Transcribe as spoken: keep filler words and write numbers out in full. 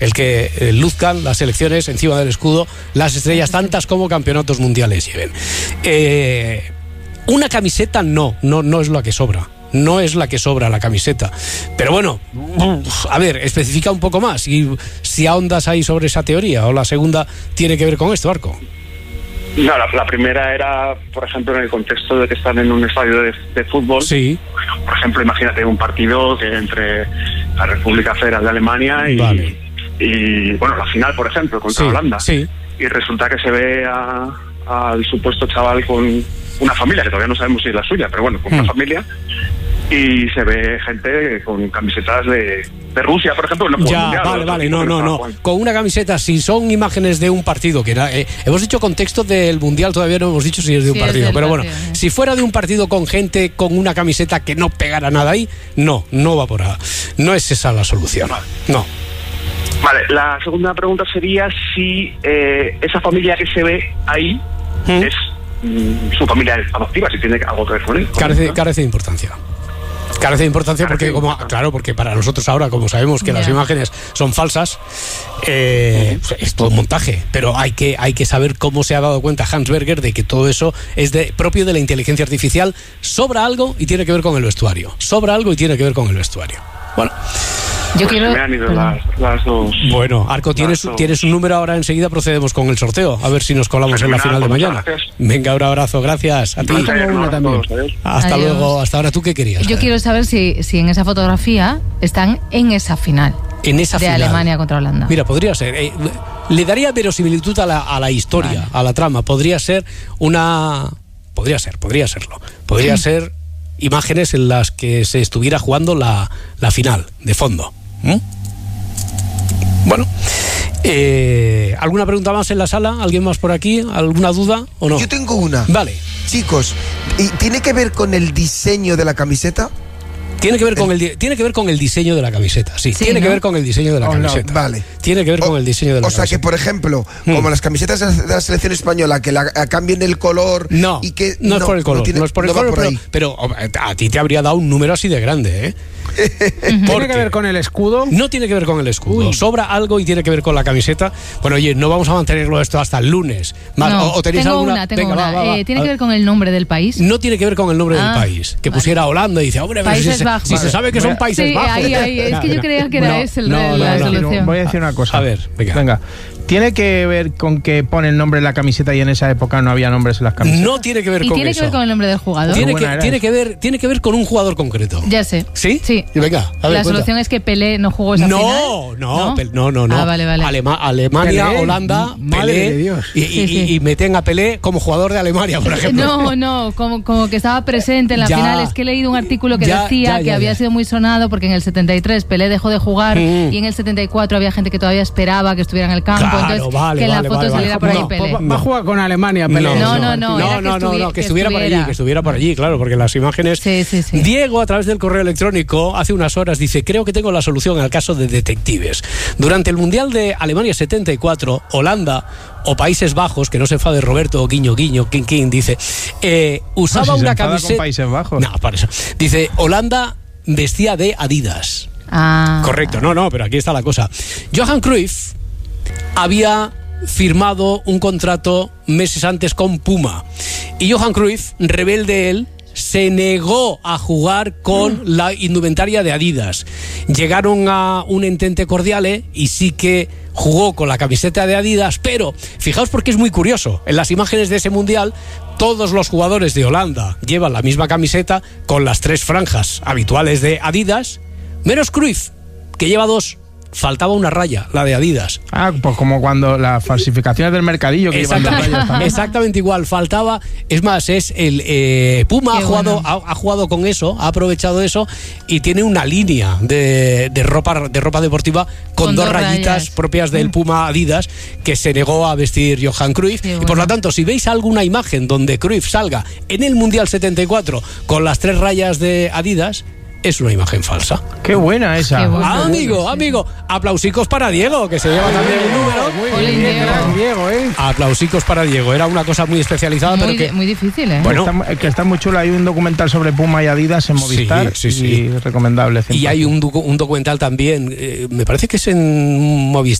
el que eh, luzcan las selecciones encima del escudo, las estrellas, tantas como campeonatos mundiales lleven. Eh, una camiseta no, no, no es la que sobra. No es la que sobra la camiseta. Pero bueno, a ver, especifica un poco más. Y si ahondas ahí sobre esa teoría, o la segunda tiene que ver con esto, Arco. No, la, la primera era, por ejemplo, en el contexto de que están en un estadio de, de fútbol. Sí. Por ejemplo, imagínate un partido que entre la República Federal de Alemania y, vale. y bueno, la final, por ejemplo, contra sí, Holanda. Sí. Y resulta que se ve a, al supuesto chaval con una familia, que todavía no sabemos si es la suya, pero bueno, con hmm. una familia. Y se ve gente con camisetas de, de Rusia, por ejemplo. No ya, mundial, vale, vale, no, no, no, no. Con una camiseta, si son imágenes de un partido, que era, eh, hemos dicho contexto del mundial, todavía no hemos dicho si es de un sí, partido, pero partido, bueno, eh. si fuera de un partido con gente con una camiseta que no pegara nada ahí, no, no va por ahí. No es esa la solución, vale. no. Vale, la segunda pregunta sería si eh, esa familia que se ve ahí ¿Mm? es mm, su familia adoptiva, si tiene algo que ver con él. Carece, ¿no? carece de importancia. Carece de importancia porque, como, claro, porque para nosotros ahora, como sabemos que yeah. las imágenes son falsas, eh, uh-huh. es todo un montaje. Pero hay que, hay que saber cómo se ha dado cuenta Hans Berger de que todo eso es de, propio de la inteligencia artificial. Sobra algo y tiene que ver con el vestuario. Sobra algo y tiene que ver con el vestuario. Bueno. Yo pues quiero... me han ido las, las dos. Bueno, Arco, ¿tienes, dos. ¿tienes un número ahora? Enseguida procedemos con el sorteo. A ver si nos colamos Fenomenal, en la final de mañana. Gracias. Venga, un abrazo, gracias. A ti. Una también. Hasta Adiós. luego. Hasta ahora, ¿tú qué querías? Yo quiero saber si, si en esa fotografía están en esa final. En esa de final. Alemania contra Holanda. Mira, podría ser. Eh, le daría verosimilitud a la, a la historia, vale. a la trama. Podría ser una... Podría ser, podría serlo. Podría ser imágenes en las que se estuviera jugando la, la final, de fondo. ¿Mm? Bueno, eh, ¿alguna pregunta más en la sala? ¿Alguien más por aquí? ¿Alguna duda o no? Yo tengo una. Vale. Chicos, ¿y tiene que ver con el diseño de la camiseta? Tiene que ver con el tiene que ver con el diseño de la camiseta, sí. sí tiene ¿no? que ver con el diseño de la oh, camiseta. No, vale. Tiene que ver o, con el diseño de la o camiseta. O sea que, por ejemplo, hmm. como las camisetas de la selección española, que la, cambien el color. No, y que, no, no es por el color. No, tiene, no es por el no color, por pero, pero a ti te habría dado un número así de grande, ¿eh? ¿Tiene que ver con el escudo? No tiene que ver con el escudo. Uy. Sobra algo y tiene que ver con la camiseta. Bueno, oye, no vamos a mantenerlo esto hasta el lunes. Más, no, o, o tenéis tengo alguna. Una, tengo Venga, una. Va, va, va. Eh, ¿Tiene que ver con el nombre del país? No tiene que ver con el nombre ah, del país. Que vale. pusiera Holanda y dice, hombre, Países si, Bajos. se, si vale. se sabe que son Países sí, Bajos. Ahí, ahí. Es que yo creía que era no, ese el no, de no, la no, solución. Voy a decir una cosa. A ver, venga. venga. ¿Tiene que ver con que pone el nombre en la camiseta y en esa época no había nombres en las camisetas? No tiene que ver ¿Y con tiene eso. que ver con el nombre del jugador? Tiene que, tiene, que ver, tiene que ver con un jugador concreto. Ya sé. ¿Sí? Sí. Venga, a ver, la solución cuenta. es que Pelé no jugó esa no, final. No, no, no, no, no. Ah, vale, vale. Alema, Alemania, Pelé, Holanda, madre Pelé, de Dios. Y, sí, y, sí. y meten a Pelé como jugador de Alemania, por ejemplo. No, no, como, como que estaba presente en la ya, final. Es que he leído un artículo que ya, decía ya, ya, que había ya. sido muy sonado porque en el setenta y tres Pelé dejó de jugar mm. y en el setenta y cuatro había gente que todavía esperaba que estuviera en el campo. Claro, entonces, vale, que en vale, la foto vale, saliera vale. por ahí No, Pelé. Va a jugar con Alemania, Pelé. No, no, no. No, no, no, no, que estuviera por allí, que estuviera por allí, claro, porque las imágenes... Sí, sí, sí. Diego, a través del correo electrónico, hace unas horas dice, creo que tengo la solución al caso de detectives. Durante el Mundial de Alemania setenta y cuatro, Holanda o Países Bajos, que no se enfade Roberto, guiño, guiño, King King, dice, eh, usaba no, si una se camiseta... con Países Bajos. No, para eso. Dice, Holanda vestía de Adidas. Ah. Correcto, no, no, pero aquí está la cosa. Johan Cruyff había firmado un contrato meses antes con Puma y Johan Cruyff, rebelde él, se negó a jugar con la indumentaria de Adidas. Llegaron a un entente cordial ¿eh? y sí que jugó con la camiseta de Adidas, pero fijaos porque es muy curioso, en las imágenes de ese mundial todos los jugadores de Holanda llevan la misma camiseta con las tres franjas habituales de Adidas, menos Cruyff, que lleva dos. Faltaba una raya, la de Adidas. Ah, pues como cuando las falsificaciones del mercadillo que llevan dos rayas también. Exactamente igual, faltaba. Es más, es el eh, Puma ha jugado, bueno. ha, ha jugado con eso, ha aprovechado eso y tiene una línea de, de ropa de ropa deportiva con, con dos, dos rayitas rayas. propias del Puma Adidas que se negó a vestir Johan Cruyff. Bueno. Y por lo tanto, si veis alguna imagen donde Cruyff salga en el Mundial setenta y cuatro con las tres rayas de Adidas, es una imagen falsa. Qué buena esa. Qué buena. Ah, amigo, amigo, aplausicos para Diego, que se lleva también un número. Muy Ole, bien, Diego. gran Diego, ¿eh? Aplausicos para Diego, era una cosa muy especializada, Muy, pero que... muy difícil, ¿eh? Bueno. Está, que está muy chulo. Hay un documental sobre Puma y Adidas en Movistar. Sí, sí, sí. Y recomendable. cien por ciento. Y hay un, docu- un documental también, eh, me parece que es en Movistar.